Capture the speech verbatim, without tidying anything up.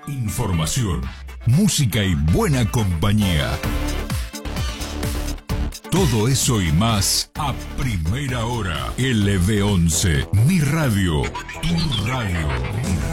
Información, música y buena compañía. Todo eso y más a primera hora. L B once, mi radio, tu radio.